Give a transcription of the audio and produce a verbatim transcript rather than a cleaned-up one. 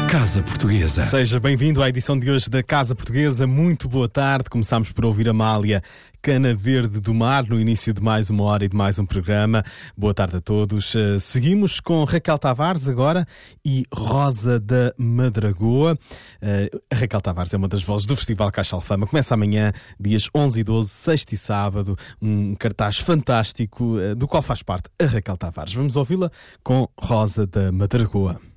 Casa Portuguesa. Seja bem-vindo à edição de hoje da Casa Portuguesa. Muito boa tarde. Começámos por ouvir Amália, Cana Verde do Mar, no início de mais uma hora e de mais um programa. Boa tarde a todos. Uh, seguimos com Raquel Tavares agora e Rosa da Madragoa. Uh, a Raquel Tavares é uma das vozes do Festival Caixa Alfama. Começa amanhã, dias onze e doze, sexta e sábado. Um cartaz fantástico, uh, do qual faz parte a Raquel Tavares. Vamos ouvi-la com Rosa da Madragoa.